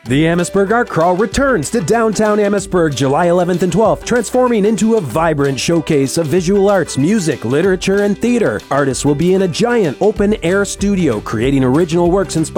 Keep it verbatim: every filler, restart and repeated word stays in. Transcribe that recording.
The Amherstburg Art Crawl returns to downtown Amherstburg July eleventh and twelfth, transforming into a vibrant showcase of visual arts, music, literature, and theater. Artists will be in a giant open-air studio creating original works inspired